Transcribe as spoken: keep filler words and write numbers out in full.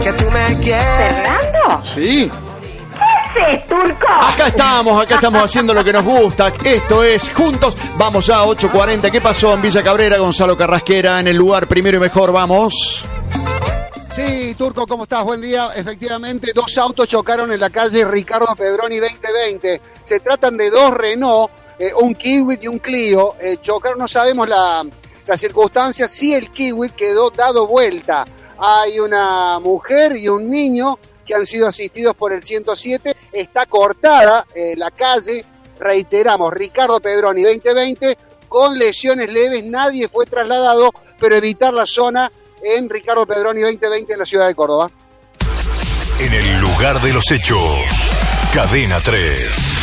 que tú me quieres. ¿Fernando? Sí. ¿Qué haces, Turco? Acá estamos, acá estamos haciendo lo que nos gusta. Esto es Juntos. Vamos ya, ocho cuarenta. ¿Qué pasó en Villa Cabrera? Gonzalo Carrasquera en el lugar primero y mejor. Vamos. Sí, Turco, ¿cómo estás? Buen día. Efectivamente, dos autos chocaron en la calle Ricardo Pedroni veinte veinte. Se tratan de dos Renault, eh, un Kiwi y un Clio. Eh, chocaron, no sabemos la, la circunstancia. Sí, el Kiwi quedó dado vuelta. Hay una mujer y un niño que han sido asistidos por el ciento siete. Está cortada eh, la calle, reiteramos, Ricardo Pedroni veinte veinte, con lesiones leves. Nadie fue trasladado, pero evitar la zona en Ricardo Pedroni veinte veinte en la ciudad de Córdoba. En el lugar de los hechos, Cadena tres.